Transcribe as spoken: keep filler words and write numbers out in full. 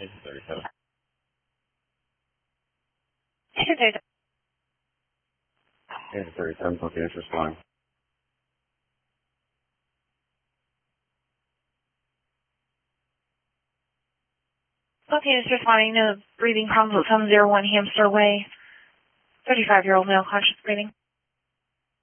thirty-seven. Agent thirty-seven, Focus responding. Okay, it's responding to breathing problems at seven oh one Hamster Way. thirty-five-year-old male conscious breathing.